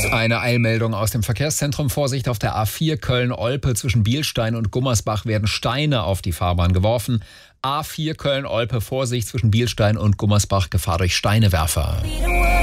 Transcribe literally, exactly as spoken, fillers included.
Eine Eilmeldung aus dem Verkehrszentrum. Vorsicht auf der A vier Köln-Olpe. Zwischen Bielstein und Gummersbach werden Steine auf die Fahrbahn geworfen. A vier Köln-Olpe, Vorsicht zwischen Bielstein und Gummersbach, Gefahr durch Steinewerfer.